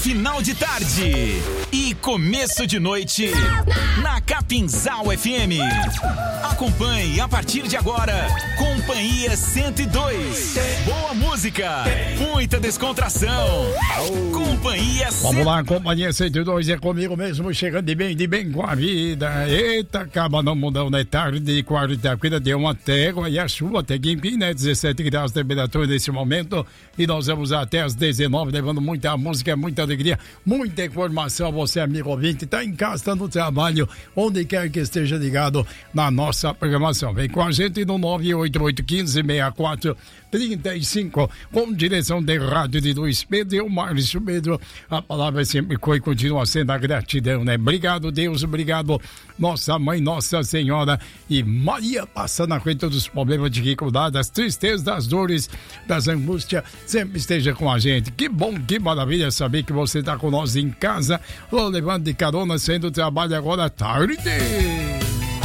final de tarde e começo de noite na Capinzal FM. Acompanhe a partir de agora Companhia 102. Boa música, muita descontração. Companhia 102. Vamos lá, Companhia 102 é comigo mesmo, chegando de bem com a vida. Eita, acaba não mudando, é tarde, quarta-feira deu uma trégua e a chuva até que enfim, né? 17 graus de temperatura nesse momento e nós vamos até às 19, levando muita música, muita alegria, muita informação. Você, amigo ouvinte, tá em casa, tá no trabalho, onde quer que esteja ligado na nossa programação. Vem com a gente no 988156435, com direção de rádio de Luiz Pedro e o Márcio Pedro. A palavra sempre foi e continua sendo a gratidão, né? Obrigado, Deus, obrigado, nossa mãe, Nossa Senhora e Maria, passando a frente dos problemas, dificuldades, das tristezas, das dores, das angústias, sempre esteja com a gente. Que bom, que maravilha saber que você está com nós em casa, levando de carona, saindo do trabalho agora à tarde.